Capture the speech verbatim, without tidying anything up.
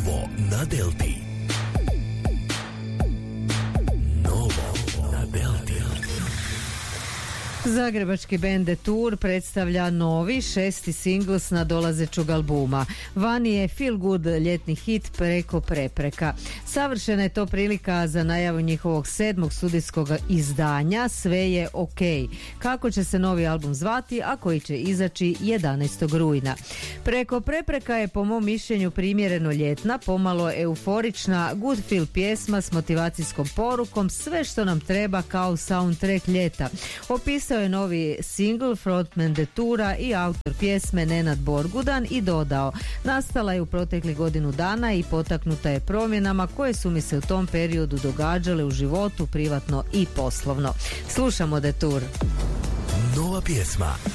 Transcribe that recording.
Novo na Delti. Novo na Delti. Zagrebački bend The Tour predstavlja novi šesti singl s nadolazećeg albuma. Vani je feel good ljetni hit Preko prepreka. Savršena je to prilika za najavu njihovog sedmog studijskog izdanja Sve je ok. Kako će se novi album zvati, a koji će izaći jedanaestog rujna. Preko prepreka je po mom mišljenju primjereno ljetna, pomalo euforična, good feel pjesma s motivacijskom porukom, sve što nam treba kao soundtrack ljeta. Opisao je novi singl frontman The Toura i autor pjesme Nenad Borgudan i dodao: nastala je u proteklih godinu dana i potaknuta je promjenama koje su mi se u tom periodu događale u životu, privatno i poslovno. Slušamo The Tour. Nova pjesma